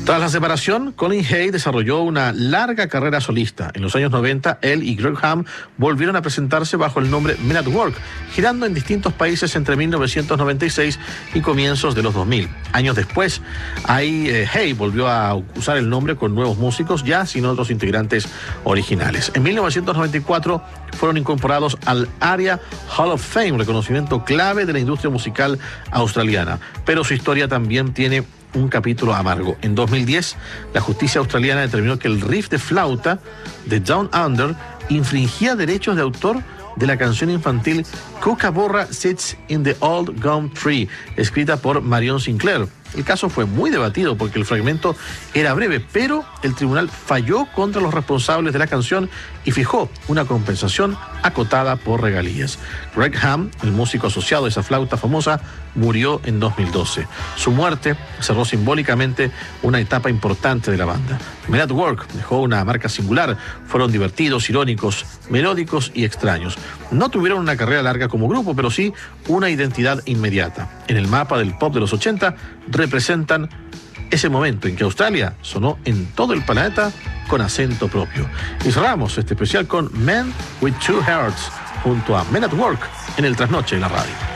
Tras la separación, Colin Hay desarrolló una larga carrera solista. En los años 90, él y Greg Ham volvieron a presentarse bajo el nombre Men at Work, girando en distintos países entre 1996 y comienzos de los 2000. Años después, Hay volvió a usar el nombre con nuevos músicos, ya sin otros integrantes originales. En 1994 fueron incorporados al ARIA Hall of Fame, reconocimiento clave de la industria musical australiana. Pero su historia también tiene un capítulo amargo. En 2010, la justicia australiana determinó que el riff de flauta de Down Under infringía derechos de autor de la canción infantil Kookaburra Sits in the Old Gum Tree, escrita por Marion Sinclair. El caso fue muy debatido porque el fragmento era breve, pero el tribunal falló contra los responsables de la canción y fijó una compensación acotada por regalías. Greg Ham, el músico asociado a esa flauta famosa, murió en 2012. Su muerte cerró simbólicamente una etapa importante de la banda. Men at Work dejó una marca singular. Fueron divertidos, irónicos, melódicos y extraños. No tuvieron una carrera larga como grupo, pero sí una identidad inmediata. En el mapa del pop de los 80, representan ese momento en que Australia sonó en todo el planeta con acento propio. Y cerramos este especial con Men with Two Hearts junto a Men at Work en el Trasnoche de la radio.